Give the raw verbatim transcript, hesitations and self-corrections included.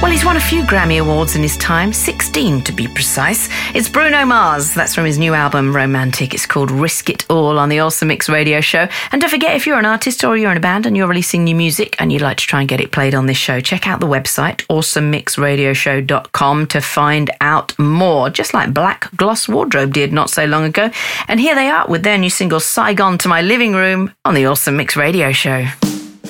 Well, he's won a few Grammy Awards in his time, sixteen to be precise. It's Bruno Mars. That's from his new album, Romantic. It's called Risk It All on the Awesome Mix Radio Show. And don't forget, if you're an artist or you're in a band and you're releasing new music and you'd like to try and get it played on this show, check out the website, awesome mix radio show dot com, to find out more, just like Black Gloss Wardrobe did not so long ago. And here they are with their new single, Saigon to My Living Room, on the Awesome Mix Radio Show.